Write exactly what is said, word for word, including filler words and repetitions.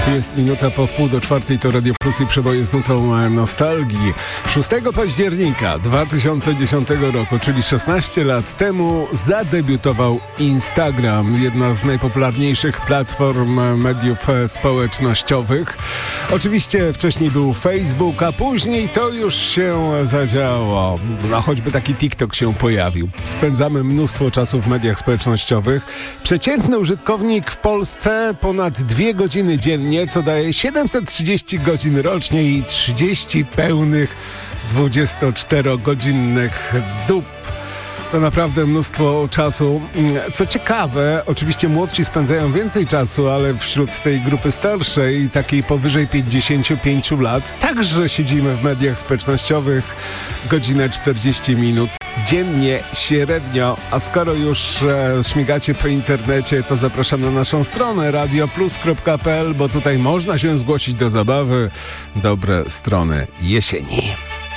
Jest minuta po wpół do czwartej, to Radio Plus i przeboje z nutą nostalgii. szóstego października dwa tysiące dziesiątego roku, czyli szesnaście lat temu, zadebiutował Instagram, jedna z najpopularniejszych platform mediów społecznościowych. Oczywiście wcześniej był Facebook, a później to już się zadziało. No, choćby taki TikTok się pojawił. Spędzamy mnóstwo czasu w mediach społecznościowych. Przeciętny użytkownik w Polsce ponad dwie godziny dziennie, co daje siedemset trzydzieści godzin rocznie i trzydzieści pełnych dwudziestoczterogodzinnych dób. To naprawdę mnóstwo czasu. Co ciekawe, oczywiście młodsi spędzają więcej czasu, ale wśród tej grupy starszej, takiej powyżej pięćdziesięciu pięciu lat, także siedzimy w mediach społecznościowych godzinę czterdzieści minut dziennie średnio. A skoro już e, śmigacie po internecie, to zapraszam na naszą stronę radioplus kropka pe el, bo tutaj można się zgłosić do zabawy. Dobre strony jesieni.